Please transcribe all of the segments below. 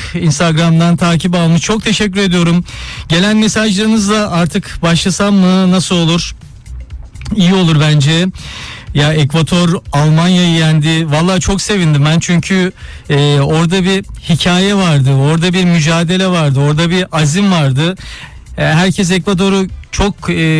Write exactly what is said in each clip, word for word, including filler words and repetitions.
Instagram'dan takip almış. Çok teşekkür ediyorum. Gelen mesajlarınızla artık başlasam mı, nasıl olur? İyi olur bence. Ya Ekvator Almanya'yı yendi. Vallahi çok sevindim ben, çünkü e, orada bir hikaye vardı. Orada bir mücadele vardı. Orada bir azim vardı. E, herkes Ekvator'u çok e,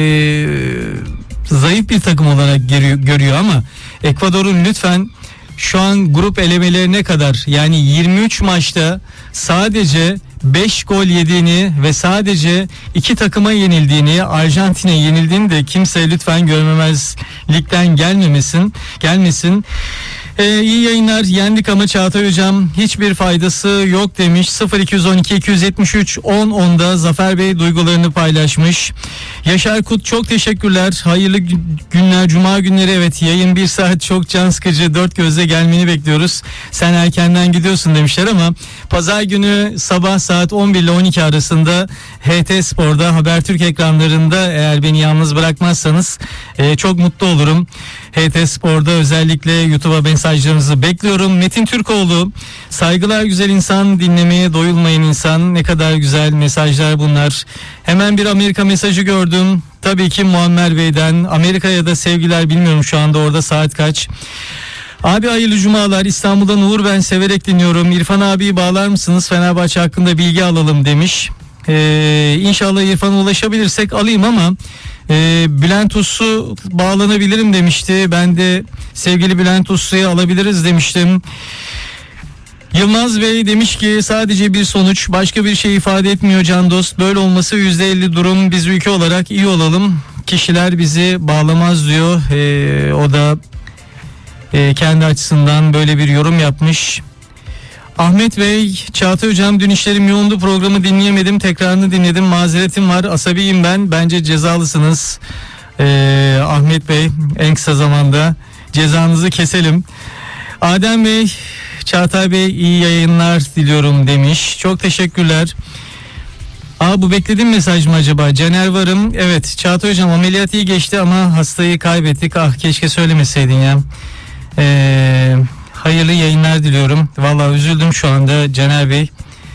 zayıf bir takım olarak görüyor, görüyor ama Ekvator'un lütfen şu an grup elemelerine kadar, yani yirmi üç maçta sadece beş gol yediğini ve sadece iki takıma yenildiğini, Arjantin'e yenildiğini de kimse lütfen görmemezlikten gelmemesin, gelmesin. Ee, iyi yayınlar, yendik ama Çağatay Hocam hiçbir faydası yok demiş. sıfır iki on iki iki yetmiş üç on onda Zafer Bey duygularını paylaşmış. Yaşar Kut çok teşekkürler. Hayırlı günler, cuma günleri. Evet, yayın bir saat çok can sıkıcı, dört gözle gelmeni bekliyoruz. Sen erkenden gidiyorsun demişler ama pazar günü sabah saat on bir ile on iki arasında H T Spor'da, Habertürk ekranlarında eğer beni yalnız bırakmazsanız e, çok mutlu olurum. H T Spor'da özellikle YouTube'a mesajlarınızı bekliyorum. Metin Türkoğlu, saygılar güzel insan, dinlemeye doyulmayın insan. Ne kadar güzel mesajlar bunlar. Hemen bir Amerika mesajı gördüm. Tabii ki Muammer Bey'den. Amerika'ya da sevgiler, bilmiyorum şu anda orada saat kaç. Abi hayırlı cumalar, İstanbul'dan Uğur ben, severek dinliyorum. İrfan abiyi bağlar mısınız? Fenerbahçe hakkında bilgi alalım demiş. Ee, İnşallah İrfan'a ulaşabilirsek alayım ama e, Bülent Uslu bağlanabilirim demişti. Ben de sevgili Bülent Uslu'yu alabiliriz demiştim. Yılmaz Bey demiş ki sadece bir sonuç başka bir şey ifade etmiyor can dost. Böyle olması yüzde elli durum. Biz ülke olarak iyi olalım. Kişiler bizi bağlamaz diyor. Ee, o da e, kendi açısından böyle bir yorum yapmış. Ahmet Bey, Çağatay Hocam dün işlerim yoğundu, programı dinleyemedim, tekrarını dinledim, mazeretim var, asabiyim ben, bence cezalısınız. Ee, Ahmet Bey, en kısa zamanda cezanızı keselim. Adem Bey, Çağatay Bey iyi yayınlar diliyorum demiş. Çok teşekkürler. Aa, bu beklediğim mesaj mı acaba? Caner Varım, evet Çağatay Hocam ameliyat iyi geçti ama hastayı kaybettik. Ah, keşke söylemeseydin ya. Eee... Hayırlı yayınlar diliyorum. Vallahi üzüldüm şu anda Caner Bey.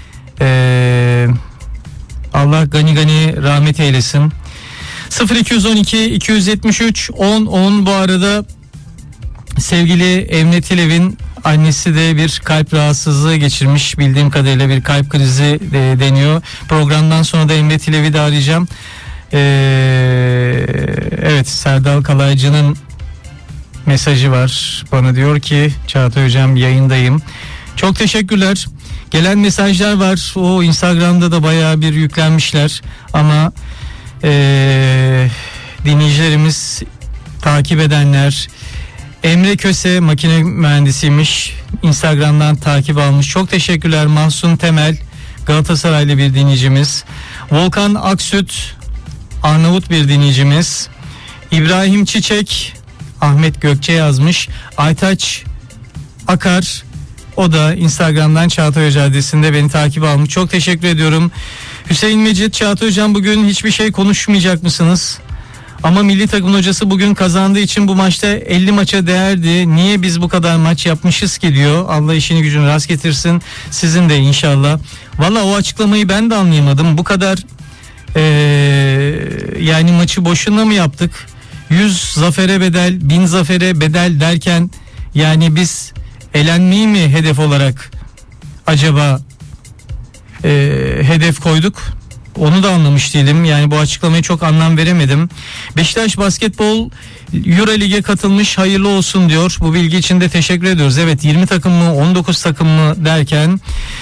Ee, Allah gani gani rahmet eylesin. sıfır iki on iki iki yetmiş üç on on bu arada sevgili Emre Tilev'in annesi de bir kalp rahatsızlığı geçirmiş. Bildiğim kadarıyla bir kalp krizi de deniyor. Programdan sonra da Emre Tilev'i de arayacağım. Ee, evet, Serdal Kalaycı'nın mesajı var. Bana diyor ki Çağatay Hocam yayındayım. Çok teşekkürler. Gelen mesajlar var. O Instagram'da da bayağı bir yüklenmişler. Ama ee, dinleyicilerimiz, takip edenler, Emre Köse makine mühendisiymiş. Instagram'dan takip almış. Çok teşekkürler. Mahsun Temel, Galatasaraylı bir dinleyicimiz. Volkan Aksüt, Arnavut bir dinleyicimiz. İbrahim Çiçek, Ahmet Gökçe yazmış. Aytaç Akar, o da Instagram'dan Çağatay Hoca adresinde beni takip almış. Çok teşekkür ediyorum. Hüseyin Mecit, Çağatay Hocam bugün hiçbir şey konuşmayacak mısınız? Ama milli takımın hocası bugün kazandığı için bu maçta elli maça değerdi. Niye biz bu kadar maç yapmışız ki diyor. Allah işini gücünü rast getirsin. Sizin de inşallah. Valla o açıklamayı ben de anlayamadım. Bu kadar ee, yani maçı boşuna mı yaptık? yüz zafere bedel, bin zafere bedel derken yani biz elenmeyi mi hedef olarak acaba e, hedef koyduk? Onu da anlamış değilim. Yani bu açıklamaya çok anlam veremedim. Beşiktaş Basketbol Euro Lig'e katılmış, hayırlı olsun diyor. Bu bilgi için de teşekkür ediyoruz. Evet, yirmi takım mı on dokuz takım mı derken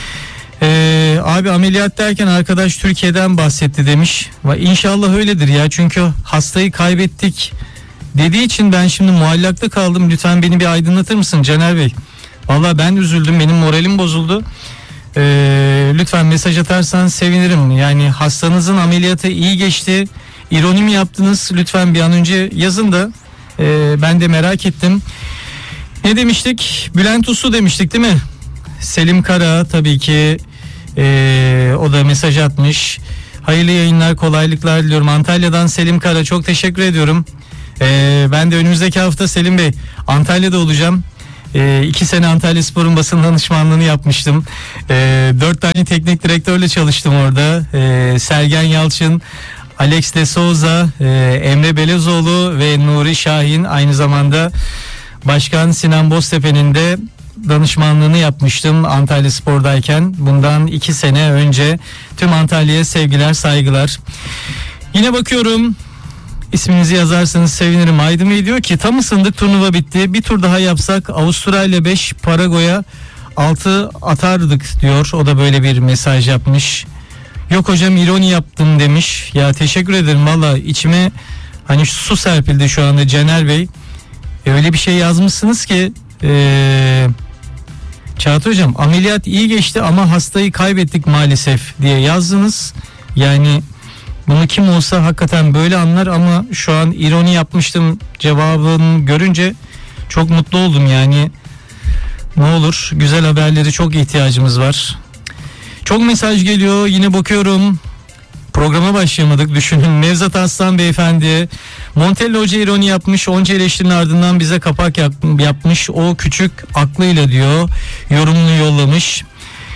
Ee, abi ameliyat derken arkadaş Türkiye'den bahsetti demiş. İnşallah öyledir ya, çünkü hastayı kaybettik dediği için ben şimdi muallakta kaldım. Lütfen beni bir aydınlatır mısın Caner Bey? Vallahi ben üzüldüm, benim moralim bozuldu. Ee, lütfen mesaj atarsan sevinirim. Yani hastanızın ameliyatı iyi geçti, ironi mi yaptınız? Lütfen bir an önce yazın da e, ben de merak ettim. Ne demiştik? Bülent Uslu demiştik değil mi? Selim Kara tabii ki e, o da mesaj atmış. Hayırlı yayınlar, kolaylıklar diliyorum. Antalya'dan Selim Kara, çok teşekkür ediyorum. E, ben de önümüzdeki hafta Selim Bey Antalya'da olacağım. E, iki sene Antalyaspor'un basın danışmanlığını yapmıştım. E, dört tane teknik direktörle çalıştım orada. E, Sergen Yalçın, Alex de Souza, e, Emre Belözoğlu ve Nuri Şahin, aynı zamanda Başkan Sinan Boztepe'nin de danışmanlığını yapmıştım Antalyaspor'dayken. Bundan iki sene önce. Tüm Antalya'ya sevgiler, saygılar. Yine bakıyorum, isminizi yazarsanız sevinirim. Aydın Bey diyor ki tam ısındık, turnuva bitti. Bir tur daha yapsak Avustralya beş, Paragoya altı atardık diyor. O da böyle bir mesaj yapmış. Yok hocam, ironi yaptım demiş. Ya teşekkür ederim, valla içime hani su serpildi şu anda Cener Bey. E, öyle bir şey yazmışsınız ki ee, Çağatay hocam, ameliyat iyi geçti ama hastayı kaybettik maalesef diye yazdınız. Yani bunu kim olsa hakikaten böyle anlar ama şu an ironi yapmıştım cevabını görünce çok mutlu oldum. Yani ne olur, güzel haberleri çok ihtiyacımız var. Çok mesaj geliyor, yine bakıyorum. Programa başlayamadık, düşünün. Nevzat Aslan beyefendi, Montella Hoca ironi yapmış, onca eleştirinin ardından bize kapak yap, yapmış o küçük aklıyla diyor, yorumunu yollamış.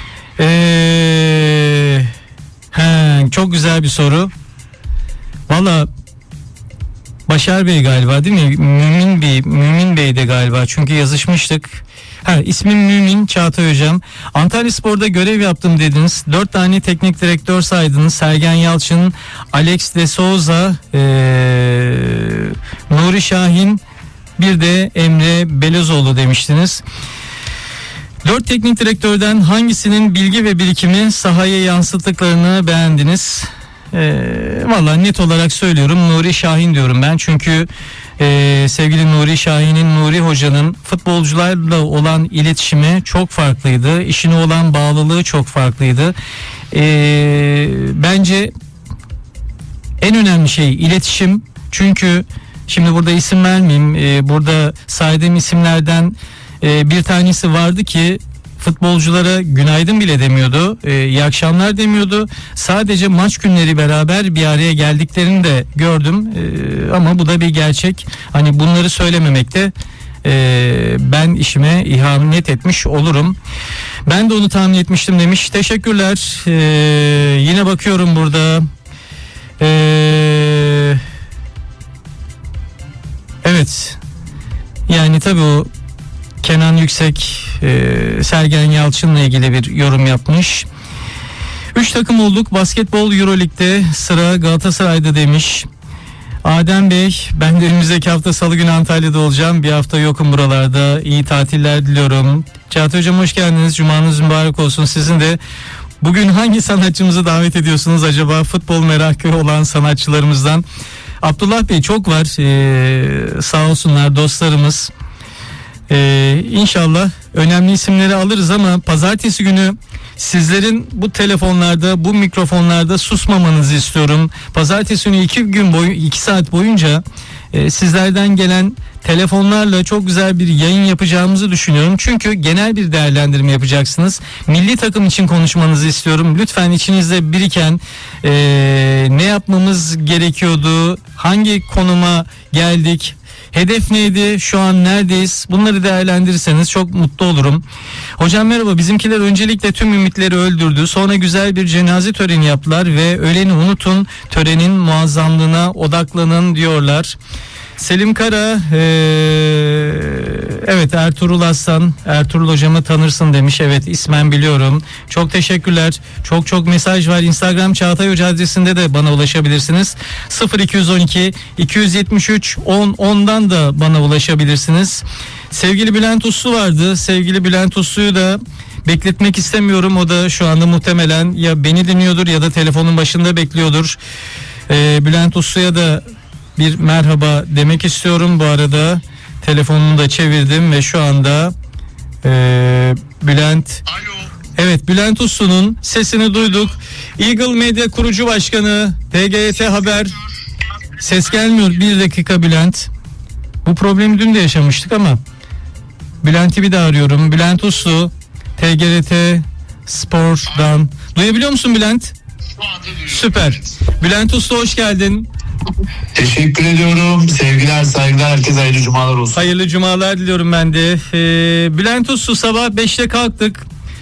Ee, he, çok güzel bir soru. Valla Başar Bey galiba, değil mi? Mümin Bey, Mümin Bey de galiba, çünkü yazışmıştık. Ha, ismim Mümin. Çağatay hocam, Antalyaspor'da görev yaptım dediniz. Dört tane teknik direktör saydınız. Sergen Yalçın, Alex de Souza, ee, Nuri Şahin, bir de Emre Belözoğlu demiştiniz. Dört teknik direktörden hangisinin bilgi ve birikimi sahaya yansıttıklarını beğendiniz? Ee, Valla net olarak söylüyorum, Nuri Şahin diyorum ben. Çünkü e, sevgili Nuri Şahin'in, Nuri Hoca'nın futbolcularla olan iletişimi çok farklıydı. İşine olan bağlılığı çok farklıydı. Ee, bence en önemli şey iletişim. Çünkü şimdi burada isim vermeyeyim. Ee, burada saydığım isimlerden e, bir tanesi vardı ki futbolculara günaydın bile demiyordu, e, iyi akşamlar demiyordu. Sadece maç günleri beraber bir araya geldiklerini de gördüm. E, ama bu da bir gerçek. Hani bunları söylememekte e, ben işime ihanet etmiş olurum. Ben de onu tahmin etmiştim demiş. Teşekkürler. E, yine bakıyorum burada. E, evet. Yani tabii o Kenan Yüksek, e, Sergen Yalçın'la ilgili bir yorum yapmış. Üç takım olduk basketbol Euroleague'de, sıra Galatasaray'da demiş. Adem Bey, ben de önümüzdeki hafta salı günü Antalya'da olacağım. Bir hafta yokum buralarda. İyi tatiller diliyorum. Çağatay hocam hoş geldiniz. Cumanız mübarek olsun. Sizin de bugün hangi sanatçımızı davet ediyorsunuz acaba? Futbol merakı olan sanatçılarımızdan. Abdullah Bey çok var. Ee, sağ olsunlar dostlarımız. Ee, inşallah önemli isimleri alırız ama pazartesi günü sizlerin bu telefonlarda, bu mikrofonlarda susmamanızı istiyorum. Pazartesi günü iki gün boyu, iki saat boyunca e, sizlerden gelen telefonlarla çok güzel bir yayın yapacağımızı düşünüyorum. Çünkü genel bir değerlendirme yapacaksınız. Milli takım için konuşmanızı istiyorum. Lütfen içinizde biriken e, ne yapmamız gerekiyordu, hangi konuma geldik, hedef neydi, şu an neredeyiz, bunları değerlendirirseniz çok mutlu olurum. Hocam merhaba, bizimkiler öncelikle tüm ümitleri öldürdü, sonra güzel bir cenaze töreni yaptılar ve öleni unutun, törenin muazzamlığına odaklanın diyorlar. Selim Kara, ee, evet Ertuğrul Aslan, Ertuğrul hocamı tanırsın demiş. Evet, ismen biliyorum. Çok teşekkürler. Çok çok mesaj var. Instagram Çağatay Hoca adresinde de bana ulaşabilirsiniz. sıfır iki on iki iki yetmiş üç on ondan da bana ulaşabilirsiniz. Sevgili Bülent Uslu vardı. Sevgili Bülent Uslu'yu da bekletmek istemiyorum. O da şu anda muhtemelen ya beni dinliyordur ya da telefonun başında bekliyordur. Ee, Bülent Uslu'ya da bir merhaba demek istiyorum. Bu arada telefonunu da çevirdim ve şu anda e, Bülent Alo. Evet, Bülent Uslu'nun sesini duyduk. Eagle Medya kurucu başkanı, T G R T Haber. Ses gelmiyor. Bir dakika Bülent. Bu problemi dün de yaşamıştık ama Bülent'i bir daha arıyorum. Bülent Uslu, T G R T Spor'dan. Duyabiliyor musun Bülent? Süper. Bülent Uslu hoş geldin. Teşekkür ediyorum. Sevgiler, saygılar. Herkese hayırlı cumalar olsun. Hayırlı cumalar diliyorum ben de. Ee, Bülent Uslu, sabah beşte kalktık.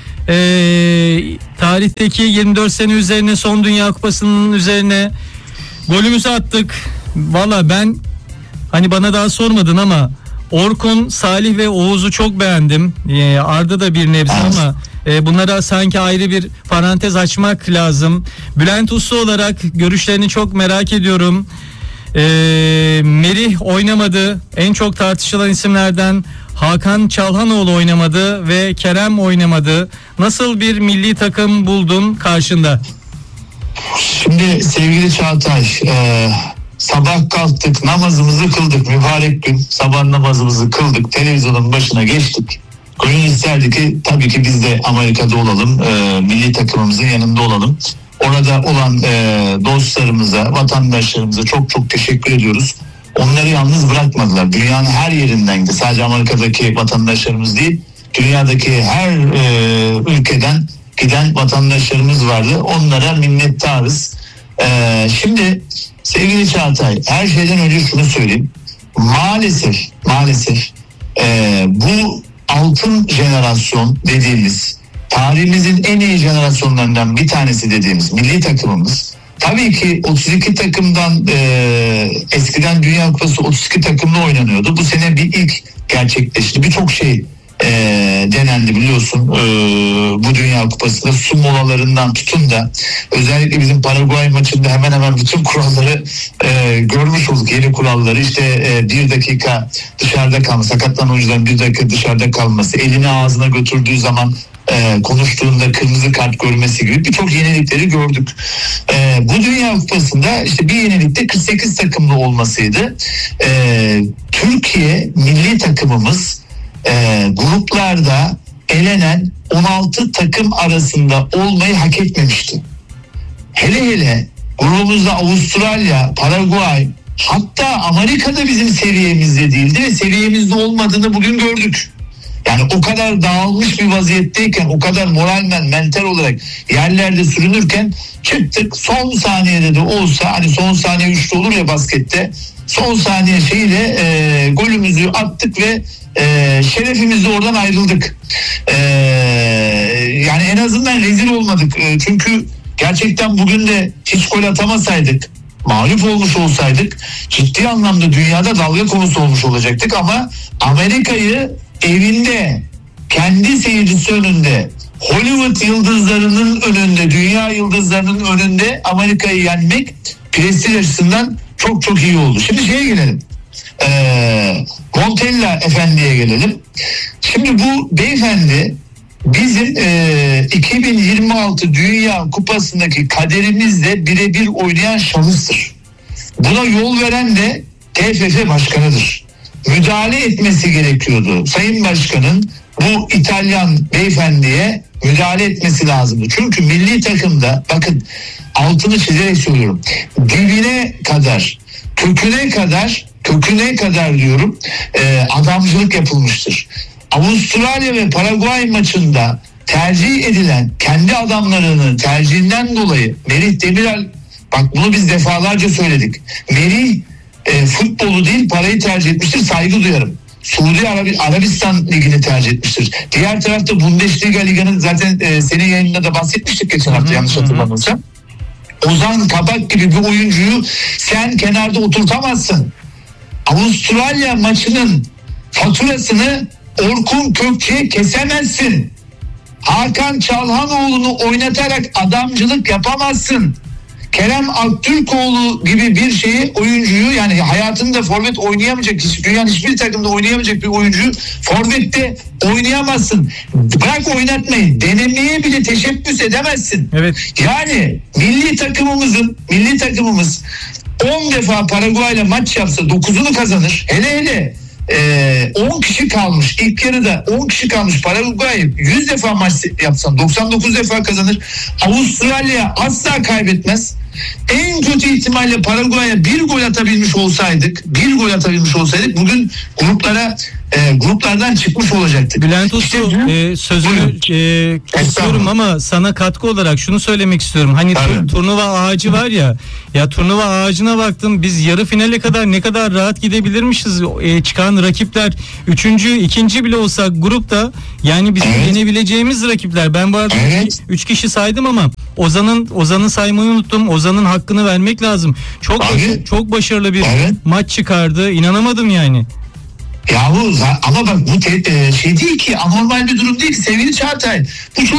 Ee, tarihteki yirmi dört sene üzerine, son Dünya Kupası'nın üzerine golümüzü attık. Valla ben, hani bana daha sormadın ama Orkun, Salih ve Oğuz'u çok beğendim. Ee, Arda da bir nebze ama e, bunlara sanki ayrı bir parantez açmak lazım. Bülent Uslu olarak görüşlerini çok merak ediyorum. Ee, Merih oynamadı. En çok tartışılan isimlerden Hakan Çalhanoğlu oynamadı ve Kerem oynamadı. Nasıl bir milli takım buldun karşında? Şimdi sevgili Çağatay, e, sabah kalktık, namazımızı kıldık, mübarek gün sabah namazımızı kıldık, televizyonun başına geçtik. Gönül isterdi ki tabii ki biz de Amerika'da olalım, e, milli takımımızın yanında olalım. Orada olan e, dostlarımıza, vatandaşlarımıza çok çok teşekkür ediyoruz. Onları yalnız bırakmadılar. Dünyanın her yerinden de, sadece Amerika'daki vatandaşlarımız değil, dünyadaki her e, ülkeden giden vatandaşlarımız vardı. Onlara minnettarız. E, şimdi sevgili Çağatay, her şeyden önce şunu söyleyeyim. Maalesef, maalesef e, bu altın jenerasyon dediğimiz, tarihimizin en iyi jenerasyonlarından bir tanesi dediğimiz milli takımımız, tabii ki otuz iki takımdan e, eskiden Dünya Kupası otuz iki takımla oynanıyordu. Bu sene bir ilk gerçekleşti. Birçok şey e, denendi biliyorsun e, bu Dünya Kupası'nda, su molalarından tutun da özellikle bizim Paraguay maçında hemen hemen bütün kuralları e, görmüş olduk. Yeni kuralları işte e, bir dakika dışarıda kalma, sakatlanan oyuncuların bir dakika dışarıda kalması, elini ağzına götürdüğü zaman e, konuştuğunda kırmızı kart görmesi gibi birçok yenilikleri gördük. E, bu Dünya Kupası'nda işte bir yenilik de kırk sekiz takımlı olmasıydı. E, Türkiye milli takımımız e, gruplarda elenen on altı takım arasında olmayı hak etmemişti. Hele hele grubumuzda Avustralya, Paraguay, hatta Amerika'da bizim seviyemizde değildi ve seviyemizde olmadığını bugün gördük. Yani o kadar dağılmış bir vaziyetteyken, o kadar moralmen, mental olarak yerlerde sürünürken çıktık, son saniyede de olsa, hani son saniye üçte olur ya baskette, son saniye şeyle e, golümüzü attık ve e, şerefimizle oradan ayrıldık. E, yani en azından rezil olmadık. E, çünkü gerçekten bugün de hiç gol atamasaydık, mağlup olmuş olsaydık ciddi anlamda dünyada dalga konusu olmuş olacaktık. Ama Amerika'yı evinde, kendi seyircisi önünde, Hollywood yıldızlarının önünde, dünya yıldızlarının önünde Amerika'yı yenmek prestij açısından çok çok iyi oldu. Şimdi şeye gelelim. Ee, Montella Efendi'ye gelelim. Şimdi bu beyefendi bizim e, iki bin yirmi altı Dünya Kupası'ndaki kaderimizle birebir oynayan şahıstır. Buna yol veren de T F F Başkanı'dır. Müdahale etmesi gerekiyordu. Sayın Başkan'ın bu İtalyan beyefendiye müdahale etmesi lazımdı. Çünkü milli takımda, bakın altını çizerek söylüyorum, dibine kadar, köküne kadar, köküne kadar diyorum e, adamcılık yapılmıştır. Avustralya ve Paraguay maçında tercih edilen, kendi adamlarını tercihinden dolayı Merih Demiral, bak bunu biz defalarca söyledik, Merih e, futbolu değil parayı tercih etmiştir, saygı duyarım. Suudi Arabi, Arabistan ligini tercih etmiştir. Diğer tarafta Bundesliga liginin zaten e, senin yayınında da bahsetmiştik geçen hafta, yanlış hatırlamıyorsam. Ozan Kabak gibi bir oyuncuyu sen kenarda oturtamazsın. Avustralya maçının faturasını Orkun Kökçe'ye kesemezsin. Hakan Çalhanoğlu'nu oynatarak adamcılık yapamazsın. Kerem Aktürkoğlu gibi bir şeyi, oyuncuyu, yani hayatında forvet oynayamayacak, hiç, dünyanın hiçbir takımda oynayamayacak bir oyuncuyu forvette oynayamazsın. Bırak oynatmayı, denemeye bile teşebbüs edemezsin. Evet. Yani milli takımımızın, milli takımımız on defa Paraguay'la maç yapsa dokuzunu kazanır. Hele hele on kişi kalmış ilk yarıda, on kişi kalmış Paraguay yüz defa maç yapsan doksan dokuz defa kazanır. Avustralya asla kaybetmez. En kötü ihtimalle Paraguay'a bir gol atabilmiş olsaydık, bir gol atabilmiş olsaydık bugün gruplara e, gruplardan çıkmış olacaktık. Bülent Uslu, İşte, e, sözünü e, kesiyorum ama sana katkı olarak şunu söylemek istiyorum. Hani tur, turnuva ağacı var ya, ya turnuva ağacına baktım, biz yarı finale kadar ne kadar rahat gidebilirmişiz. E, çıkan rakipler üçüncü, ikinci bile olsak grupta, yani bizim evet. yenebileceğimiz rakipler. Ben bu arada evet. üç kişi saydım ama Ozan'ın Ozan'ı saymayı unuttum. Ozan'ın hakkını vermek lazım. Çok baş, çok başarılı bir evet. maç çıkardı. İnanamadım yani. Yahu ama bak bu te- şey değil ki, anormal bir durum değil ki sevgili Çağatay. Bu